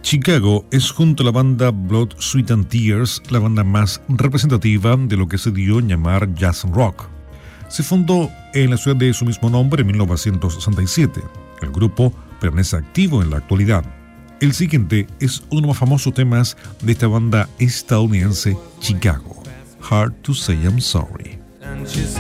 Chicago es, junto a la banda Blood, Sweat and Tears, la banda más representativa de lo que se dio en llamar jazz rock. Se fundó en la ciudad de su mismo nombre en 1967. El grupo permanece activo en la actualidad. El siguiente es uno de los más famosos temas de esta banda estadounidense, Chicago, Hard to Say I'm Sorry.